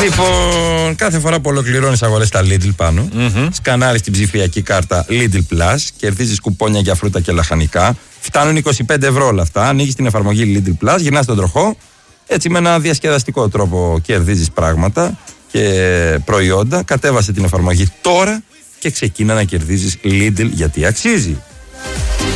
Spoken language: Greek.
Λοιπόν, κάθε φορά που ολοκληρώνεις αγορές στα Lidl πάνω, σκανάρεις την ψηφιακή κάρτα Lidl Plus, κερδίζεις κουπόνια για φρούτα και λαχανικά. Φτάνουν 25 ευρώ όλα αυτά. Ανοίγεις την εφαρμογή Lidl Plus, γυρνάς τον τροχό. Έτσι, με ένα διασκεδαστικό τρόπο κερδίζεις πράγματα και προϊόντα. Κατέβασε την εφαρμογή τώρα και ξεκίνα να κερδίζεις Lidl, γιατί αξίζει.